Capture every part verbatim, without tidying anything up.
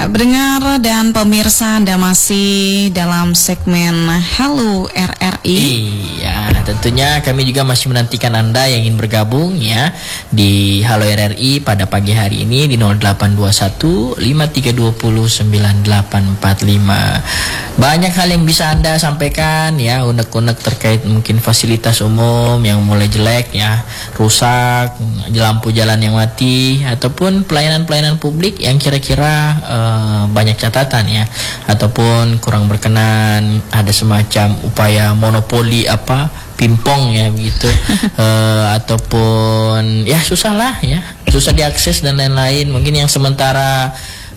pendengar dan pemirsa, Anda masih dalam segmen Halo R R I. Iya, tentunya kami juga masih menantikan Anda yang ingin bergabung ya di Halo R R I pada pagi hari ini di nol delapan dua satu lima tiga dua nol sembilan delapan empat lima. Banyak hal yang bisa Anda sampaikan ya, unek-unek terkait mungkin fasilitas umum yang mulai jelek ya, rusak, lampu jalan yang mati, ataupun pelayanan-pelayanan publik yang kira-kira uh, banyak catatan ya, ataupun kurang berkenan, ada semacam upaya monopoli apa pimpong ya begitu, uh, ataupun ya susah lah ya, susah diakses dan lain-lain. Mungkin yang sementara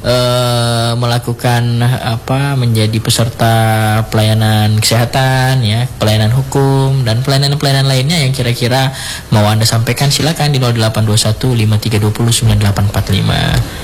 Uh, melakukan apa menjadi peserta pelayanan kesehatan ya, pelayanan hukum dan pelayanan-pelayanan lainnya yang kira-kira mau Anda sampaikan, silakan di nol delapan dua satu lima tiga dua nol sembilan delapan empat lima.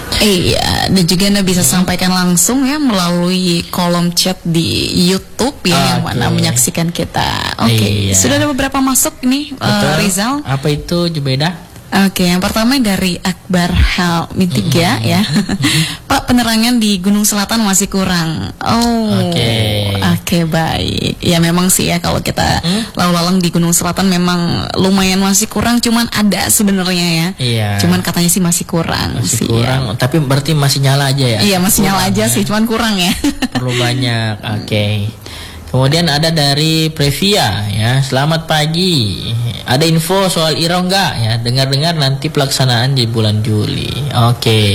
Iya, dan juga Anda bisa sampaikan langsung ya melalui kolom chat di YouTube ya, okay, yang mana menyaksikan kita. Oke, okay. Iya. Sudah ada beberapa masuk nih, uh, Rizal. Apa itu, Jubeda? Oke, yang pertama dari Akbar Hal Mintiga mm-hmm. ya. Mm-hmm. Pak, penerangan di Gunung Selatan masih kurang. Oh, oke, okay. okay, baik. Ya memang sih ya, kalau kita mm? lalu-lalang di Gunung Selatan memang lumayan masih kurang. Cuman ada sebenarnya ya. Iya. Cuman katanya sih masih kurang. Masih sih, kurang. Ya. Tapi berarti masih nyala aja ya? Iya, masih kurang, nyala aja ya. sih. Cuman kurang ya. Perlu banyak. Oke. Okay. Kemudian ada dari Previa ya, selamat pagi. Ada info soal Irau enggak ya? Dengar-dengar nanti pelaksanaan di bulan Juli. Oke. Okay.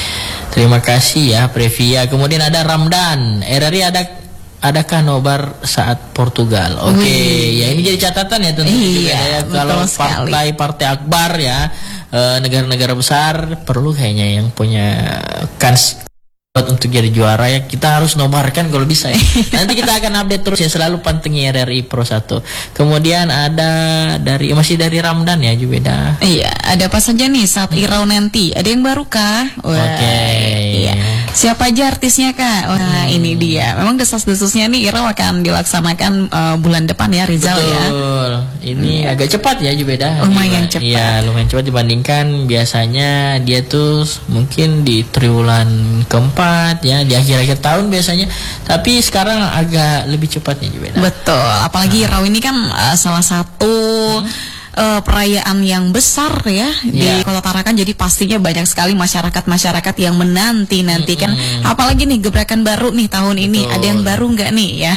Terima kasih ya Previa. Kemudian ada Ramdan. R R I ada adakah nobar saat Portugal? Oke, okay. Ya ini jadi catatan ya tentu iya, ya. Kalau partai-partai akbar ya, e, negara-negara besar perlu kayaknya yang punya kans untuk jadi juara ya, kita harus nobarkan kalau bisa ya. Nanti kita akan update terus ya, selalu pantengin R R I Pro satu. Kemudian ada dari masih dari Ramdan ya Jubeda. Iya, ada apa saja nih saat Irau nanti? Ada yang baru kah? Oke. Okay. Iya. Siapa aja artisnya kak? Wah, hmm. ini dia. Memang desas-desusnya nih Irau akan dilaksanakan uh, bulan depan ya, Rizal. Betul. Ya. Betul. Ini hmm. agak cepat ya Jubeda. Lumayan cepat. Iya, lumayan cepat dibandingkan biasanya dia tuh mungkin di triwulan keempat ya, di akhir-akhir tahun biasanya, tapi sekarang agak lebih cepatnya juga. Betul, apalagi nah. Irau ini kan uh, salah satu hmm. Uh, perayaan yang besar ya yeah. di Kota Tarakan, jadi pastinya banyak sekali masyarakat-masyarakat yang menanti-nantikan. Mm-hmm. Apalagi nih gebrakan baru nih tahun Betul. Ini, ada yang baru nggak nih ya?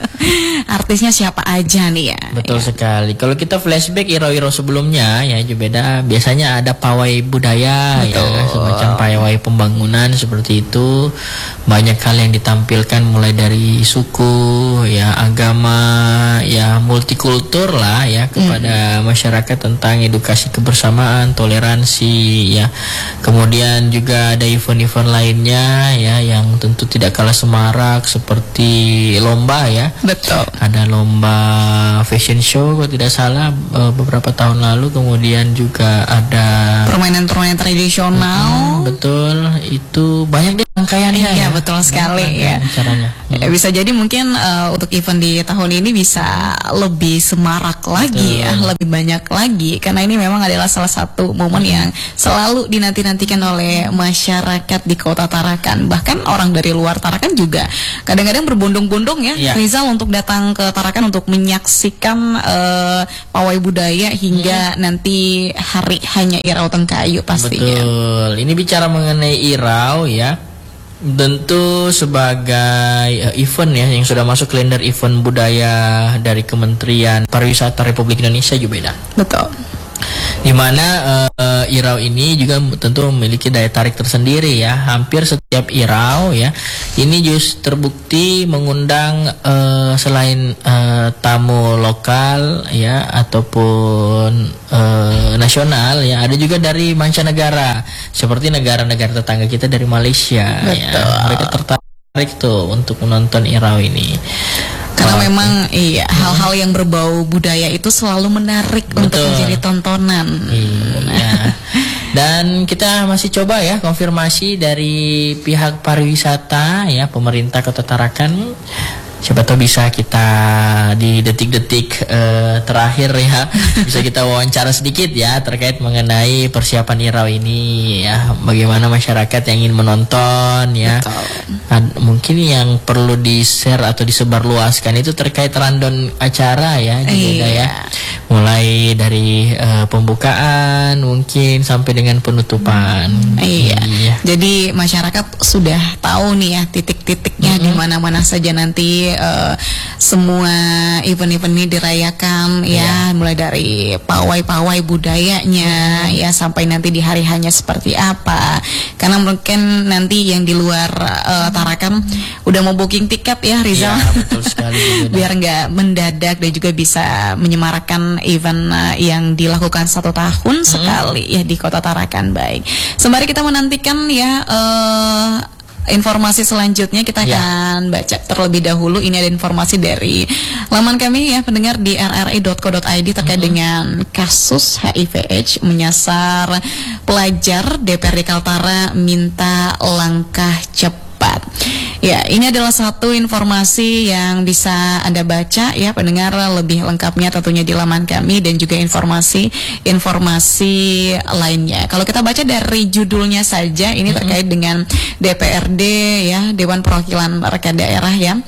Artisnya siapa aja nih ya? Betul ya. sekali. Kalau kita flashback Iro-Iro sebelumnya ya Jubeda, biasanya ada pawai budaya Betul. Ya, semacam pawai pembangunan seperti itu. Banyak hal yang ditampilkan mulai dari suku ya, agama ya, multikultur lah ya kepada mm. masyarakat tentang edukasi kebersamaan, toleransi ya. Kemudian juga ada event-event lainnya ya yang tentu tidak kalah semarak seperti lomba ya. Betul. Ada lomba fashion show kalau tidak salah beberapa tahun lalu. Kemudian juga ada permainan-permainan tradisional. Hmm, betul. Itu banyak deh rangkaiannya. Iya, ya. betul sekali ya. Caranya. Ya, bisa jadi mungkin uh, untuk event di tahun ini bisa lebih semarak lagi betul. Ya, lebih banyak lagi, karena ini memang adalah salah satu momen yang selalu dinanti-nantikan oleh masyarakat di Kota Tarakan. Bahkan orang dari luar Tarakan juga kadang-kadang berbondong-bondong ya, ya. Rizal, untuk datang ke Tarakan untuk menyaksikan uh, pawai budaya hingga hmm. nanti hari hanya Irau Tengkayu pastinya. Betul. Ini bicara mengenai Irau ya. Tentu sebagai uh, event ya yang sudah masuk kalender event budaya dari Kementerian Pariwisata Republik Indonesia juga beda. Betul. Di mana uh, Irau ini juga tentu memiliki daya tarik tersendiri ya. Hampir setiap Irau ya ini just terbukti mengundang uh, selain uh, tamu lokal ya ataupun uh, nasional ya, ada juga dari mancanegara seperti negara-negara tetangga kita dari Malaysia. Betul. Ya. Mereka tertarik tuh untuk menonton Irau ini. Karena oh, memang iya hmm. hal-hal yang berbau budaya itu selalu menarik Betul. Untuk menjadi tontonan. Iya. Dan kita masih coba ya konfirmasi dari pihak pariwisata ya, pemerintah Kota Tarakan. siapa tahu bisa kita di detik-detik uh, terakhir ya bisa kita wawancara sedikit ya terkait mengenai persiapan Irau ini ya, bagaimana masyarakat yang ingin menonton ya. Ad, mungkin yang perlu di-share atau disebarluaskan itu terkait rundown acara ya, juga ya. Mulai dari uh, pembukaan mungkin sampai dengan penutupan. Iya. iya. Jadi masyarakat sudah tahu nih ya titik-titiknya mm-hmm. di mana-mana saja nanti uh, semua event-event ini dirayakan yeah. ya, mulai dari pawai-pawai budayanya mm-hmm. ya sampai nanti di hari hanya seperti apa. Karena mungkin nanti yang di luar uh, Tarakan udah mau booking tiket ya Rizal. Yeah, betul sekali. Biar nggak mendadak dan juga bisa menyemarakan event uh, yang dilakukan satu tahun hmm. sekali ya di Kota Tarakan. Baik, sembari kita menantikan ya uh, informasi selanjutnya, kita ya. akan baca terlebih dahulu. Ini ada informasi dari laman kami ya pendengar di r r i dot co dot i d terkait hmm. dengan kasus H I V AIDS menyasar pelajar. D P R D Kaltara minta langkah cepat. Ya, ini adalah satu informasi yang bisa Anda baca ya pendengar, lebih lengkapnya tentunya di laman kami dan juga informasi-informasi lainnya. Kalau kita baca dari judulnya saja, ini terkait dengan D P R D ya, Dewan Perwakilan Rakyat Daerah ya,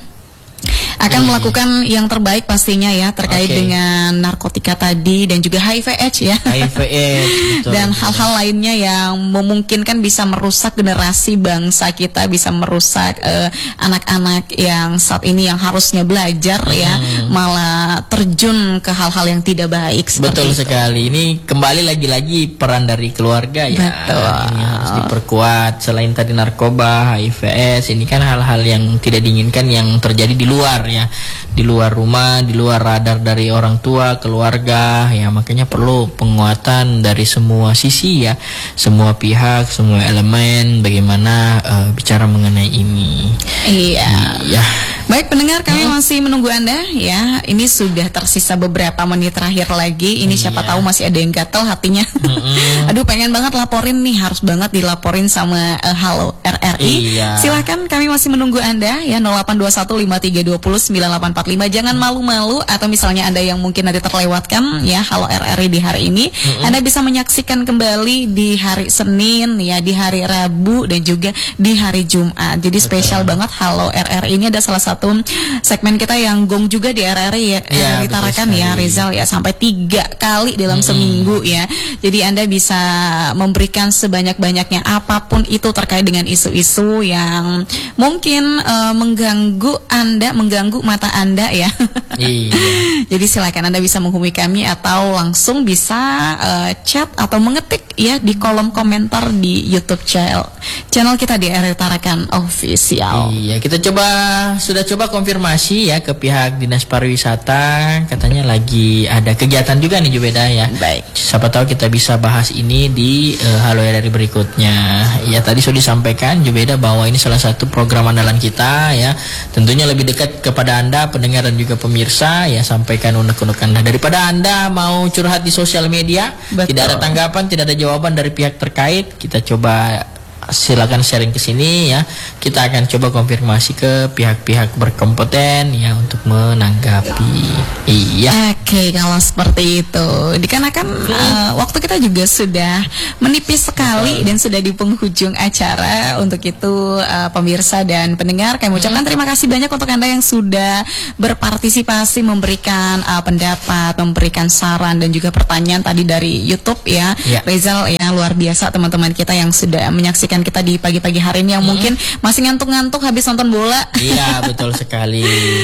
akan melakukan yang terbaik pastinya ya terkait okay. dengan narkotika tadi dan juga H I V AIDS ya. H I V AIDS betul, dan betul. hal-hal lainnya yang memungkinkan bisa merusak generasi bangsa kita, bisa merusak uh, anak-anak yang saat ini yang harusnya belajar hmm. ya, malah terjun ke hal-hal yang tidak baik. Betul itu. sekali. Ini kembali lagi-lagi peran dari keluarga ya. Betul. Ini harus diperkuat. Selain tadi narkoba, H I V AIDS, ini kan hal-hal yang tidak diinginkan yang terjadi di luar ya, di luar rumah, di luar radar dari orang tua, keluarga ya. Makanya perlu penguatan dari semua sisi ya, semua pihak, semua elemen, bagaimana uh, bicara mengenai ini. Iya. Iya. Baik pendengar, kami hmm. masih menunggu Anda ya. Ini sudah tersisa beberapa menit terakhir lagi. Ini iya. siapa tahu masih ada yang gatel hatinya. Hmm. Aduh, pengen banget laporin nih, harus banget dilaporin sama uh, Halo R R I. Iya. Silakan, kami masih menunggu Anda ya, nol delapan dua satu lima tiga dua nol sembilan delapan empat lima. Jangan malu-malu, atau misalnya Anda yang mungkin nanti terlewatkan ya Halo R R I di hari ini, hmm. Anda bisa menyaksikan kembali di hari Senin ya, di hari Rabu dan juga di hari Jumat. Jadi spesial banget Halo R R I ini ada salah satu segmen kita yang gong juga di R R I ya, ya Tarakan ya Rizal ya, sampai tiga kali dalam hmm. seminggu ya. Jadi Anda bisa memberikan sebanyak-banyaknya apapun itu terkait dengan isu-isu yang mungkin uh, mengganggu Anda, mengganggu mata Anda ya. Iya. Jadi silakan Anda bisa menghubungi kami atau langsung bisa uh, chat atau mengetik ya di kolom komentar di YouTube channel channel kita di R R I Tarakan Official. Iya, kita coba sudah coba konfirmasi ya ke pihak Dinas Pariwisata, katanya lagi ada kegiatan juga nih Jubeda ya. Baik. Siapa tahu kita bisa bahas ini di uh, Halo R R I berikutnya. Ya, tadi sudah disampaikan Jubeda bahwa ini salah satu program andalan kita ya. Tentunya lebih dekat kepada Anda pendengar dan juga pemirsa ya, sampaikan unek-unek Anda. Daripada Anda mau curhat di sosial media, betul, tidak ada tanggapan, tidak ada jawaban dari pihak terkait, kita coba silakan sharing ke sini ya. Kita akan coba konfirmasi ke pihak-pihak berkompeten ya untuk menanggapi. Iya. Oke, kalau seperti itu. Dikarenakan uh, waktu kita juga sudah menipis sekali dan sudah di penghujung acara. Untuk itu uh, pemirsa dan pendengar, kami ucapkan terima kasih banyak untuk Anda yang sudah berpartisipasi, memberikan uh, pendapat, memberikan saran dan juga pertanyaan tadi dari YouTube ya. ya. Rizal ya, luar biasa teman-teman kita yang sudah menyaksikan kita di pagi-pagi hari ini yang hmm. mungkin masih ngantuk-ngantuk habis nonton bola. Iya, betul sekali.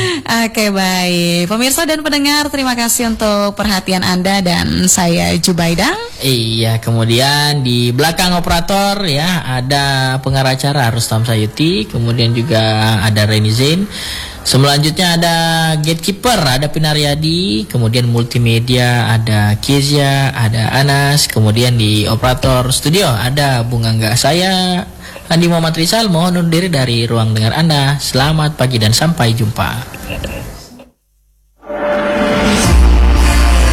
Oke, baik. Pemirsa dan pendengar, terima kasih untuk perhatian Anda dan saya Jubaida. Iya, kemudian di belakang operator ya ada pengarah acara Rustam Sayuti, kemudian juga ada Reni Zain. Selanjutnya ada gatekeeper, ada Pinariadi, kemudian multimedia ada Kezia, ada Anas, kemudian di operator studio ada Bung Angga. Saya Andi Muhammad Rizal, mohon undur diri dari ruang dengar Anda. Selamat pagi dan sampai jumpa.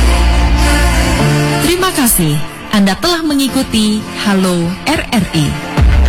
Terima kasih Anda telah mengikuti Halo R R I.